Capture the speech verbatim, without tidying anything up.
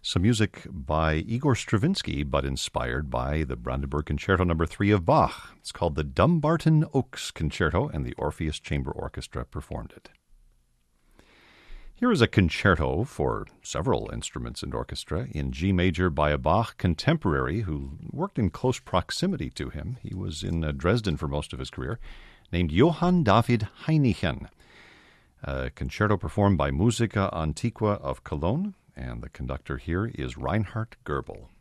Some music by Igor Stravinsky, but inspired by the Brandenburg Concerto Number Three of Bach. It's called the Dumbarton Oaks Concerto, and the Orpheus Chamber Orchestra performed it. Here is a concerto for several instruments and orchestra in G major by a Bach contemporary who worked in close proximity to him. He was in uh, Dresden for most of his career, named Johann David Heinichen. A concerto performed by Musica Antiqua of Cologne, and the conductor here is Reinhard Goebel.